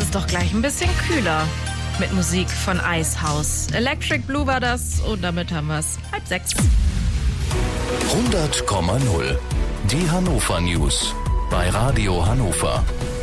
es doch gleich ein bisschen kühler. Mit Musik von Icehouse. Electric Blue war das und damit haben wir es 5:30. 100,0. Die Hannover News bei Radio Hannover.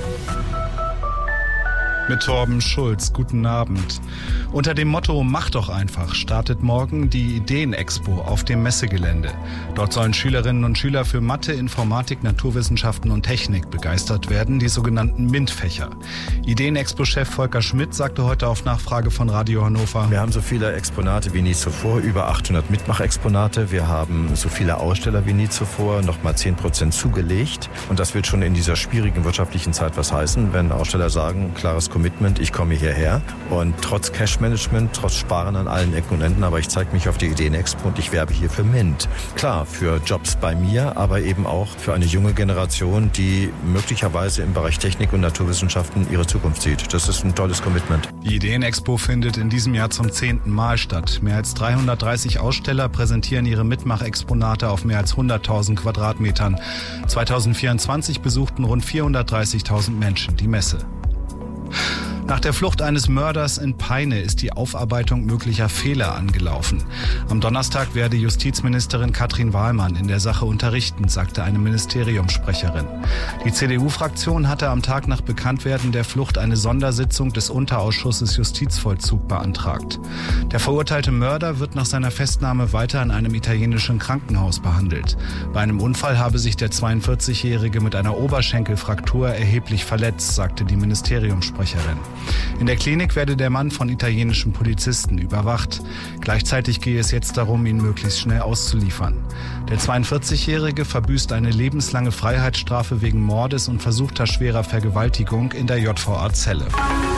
Mit Torben Schulz, guten Abend. Unter dem Motto Mach doch einfach startet morgen die Ideen-Expo auf dem Messegelände. Dort sollen Schülerinnen und Schüler für Mathe, Informatik, Naturwissenschaften und Technik begeistert werden, die sogenannten MINT-Fächer. Ideen-Expo-Chef Volker Schmidt sagte heute auf Nachfrage von Radio Hannover: Wir haben so viele Exponate wie nie zuvor, über 800 Mitmachexponate. Wir haben so viele Aussteller wie nie zuvor, nochmal 10% zugelegt. Und das wird schon in dieser schwierigen wirtschaftlichen Zeit was heißen, wenn Aussteller sagen, klares Commitment, ich komme hierher. Und trotz Cash-Management, trotz Sparen an allen Ecken und Enden, aber ich zeige mich auf die Ideen-Expo und ich werbe hier für MINT. Klar, für Jobs bei mir, aber eben auch für eine junge Generation, die möglicherweise im Bereich Technik und Naturwissenschaften ihre Zukunft sieht. Das ist ein tolles Commitment. Die Ideen-Expo findet in diesem Jahr zum 10. Mal statt. Mehr als 330 Aussteller präsentieren ihre Mitmachexponate auf mehr als 100.000 Quadratmetern. 2024 besuchten rund 430.000 Menschen die Messe. Nach der Flucht eines Mörders in Peine ist die Aufarbeitung möglicher Fehler angelaufen. Am Donnerstag werde Justizministerin Katrin Wahlmann in der Sache unterrichten, sagte eine Ministeriumssprecherin. Die CDU-Fraktion hatte am Tag nach Bekanntwerden der Flucht eine Sondersitzung des Unterausschusses Justizvollzug beantragt. Der verurteilte Mörder wird nach seiner Festnahme weiter in einem italienischen Krankenhaus behandelt. Bei einem Unfall habe sich der 42-Jährige mit einer Oberschenkelfraktur erheblich verletzt, sagte die Ministeriumssprecherin. In der Klinik werde der Mann von italienischen Polizisten überwacht. Gleichzeitig gehe es jetzt darum, ihn möglichst schnell auszuliefern. Der 42-Jährige verbüßt eine lebenslange Freiheitsstrafe wegen Mordes und versuchter schwerer Vergewaltigung in der JVA Celle.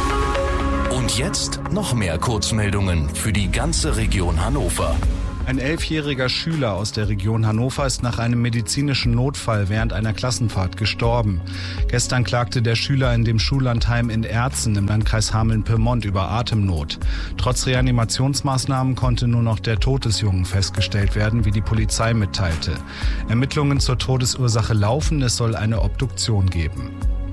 Und jetzt noch mehr Kurzmeldungen für die ganze Region Hannover. Ein 11-jähriger Schüler aus der Region Hannover ist nach einem medizinischen Notfall während einer Klassenfahrt gestorben. Gestern klagte der Schüler in dem Schullandheim in Erzen im Landkreis Hameln-Pyrmont über Atemnot. Trotz Reanimationsmaßnahmen konnte nur noch der Tod des Jungen festgestellt werden, wie die Polizei mitteilte. Ermittlungen zur Todesursache laufen, es soll eine Obduktion geben.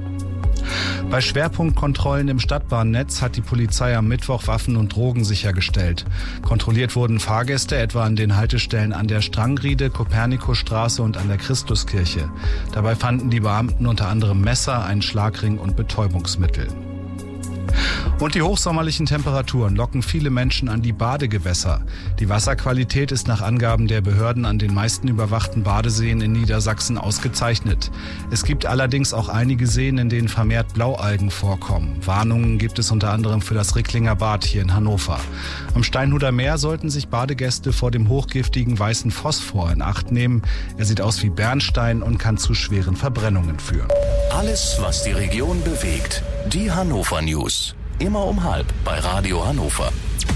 Bei Schwerpunktkontrollen im Stadtbahnnetz hat die Polizei am Mittwoch Waffen und Drogen sichergestellt. Kontrolliert wurden Fahrgäste etwa an den Haltestellen an der Strangriede, Kopernikusstraße und an der Christuskirche. Dabei fanden die Beamten unter anderem Messer, einen Schlagring und Betäubungsmittel. Und die hochsommerlichen Temperaturen locken viele Menschen an die Badegewässer. Die Wasserqualität ist nach Angaben der Behörden an den meisten überwachten Badeseen in Niedersachsen ausgezeichnet. Es gibt allerdings auch einige Seen, in denen vermehrt Blaualgen vorkommen. Warnungen gibt es unter anderem für das Ricklinger Bad hier in Hannover. Am Steinhuder Meer sollten sich Badegäste vor dem hochgiftigen weißen Phosphor in Acht nehmen. Er sieht aus wie Bernstein und kann zu schweren Verbrennungen führen. Alles, was die Region bewegt. Die Hannover News. Immer um 12:30 bei Radio Hannover.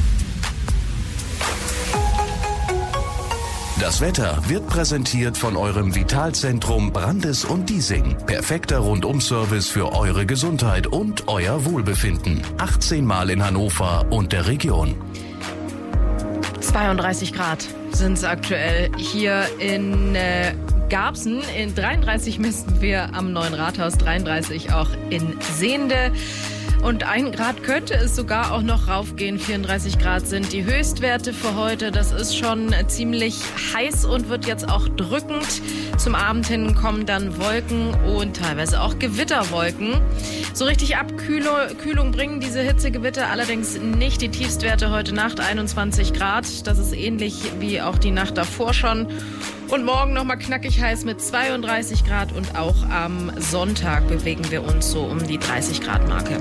Das Wetter wird präsentiert von eurem Vitalzentrum Brandes und Diesing. Perfekter Rundum-Service für eure Gesundheit und euer Wohlbefinden. 18 Mal in Hannover und der Region. 32 Grad sind es aktuell hier in Garbsen. In 33 messen wir am Neuen Rathaus, 33 auch in Sehnde. Und 1 Grad könnte es sogar auch noch raufgehen. 34 Grad sind die Höchstwerte für heute. Das ist schon ziemlich heiß und wird jetzt auch drückend. Zum Abend hin kommen dann Wolken und teilweise auch Gewitterwolken. So richtig Abkühlung bringen diese Hitzegewitter allerdings nicht. Die Tiefstwerte heute Nacht 21 Grad. Das ist ähnlich wie auch die Nacht davor schon. Und morgen nochmal knackig heiß mit 32 Grad und auch am Sonntag bewegen wir uns so um die 30 Grad Marke.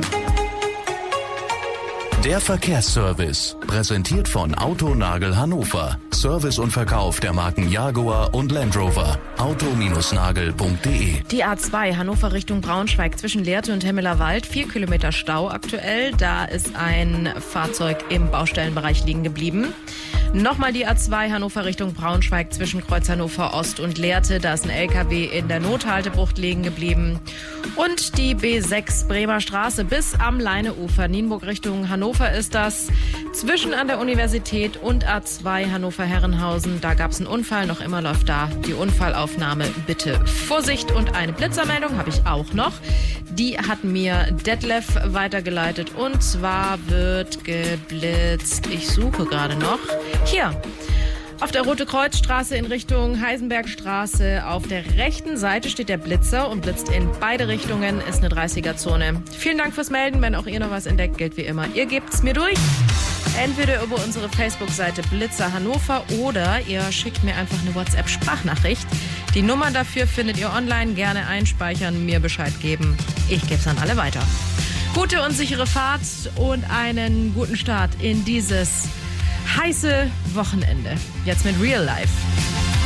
Der Verkehrsservice, präsentiert von Autonagel Hannover. Service und Verkauf der Marken Jaguar und Land Rover. auto-nagel.de. Die A2 Hannover Richtung Braunschweig zwischen Lehrte und Hemmelerwald. 4 Kilometer Stau aktuell. Da ist ein Fahrzeug im Baustellenbereich liegen geblieben. Nochmal die A2 Hannover Richtung Braunschweig zwischen Kreuz Hannover Ost und Lehrte. Da ist ein LKW in der Nothaltebucht liegen geblieben. Und die B6 Bremer Straße bis am Leineufer. Nienburg Richtung Hannover ist das. Zwischen an der Universität und A2 Hannover Herrenhausen. Da gab es einen Unfall. Noch immer läuft da die Unfallaufnahme. Bitte Vorsicht. Und eine Blitzermeldung habe ich auch noch. Die hat mir Detlef weitergeleitet. Und zwar wird geblitzt. Ich suche gerade noch. Hier. Auf der Rote-Kreuz-Straße in Richtung Heisenbergstraße. Auf der rechten Seite steht der Blitzer und blitzt in beide Richtungen. Ist eine 30er-Zone. Vielen Dank fürs Melden. Wenn auch ihr noch was entdeckt, gilt wie immer. Ihr gebt's mir durch. Entweder über unsere Facebook-Seite Blitzer Hannover oder ihr schickt mir einfach eine WhatsApp-Sprachnachricht. Die Nummer dafür findet ihr online. Gerne einspeichern, mir Bescheid geben. Ich gebe es an alle weiter. Gute und sichere Fahrt und einen guten Start in dieses heiße Wochenende. Jetzt mit Real Life.